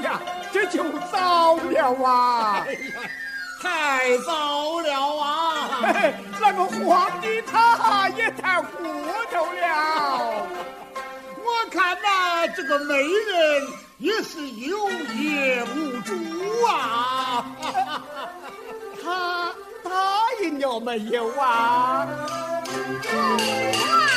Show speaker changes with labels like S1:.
S1: 呀，这就糟了啊！
S2: 哎呀，太糟了啊！
S1: 哎，那个皇帝他也太糊涂了。
S2: 我看呐，这个媒人也是有业无主啊。
S1: 他答应了没有啊？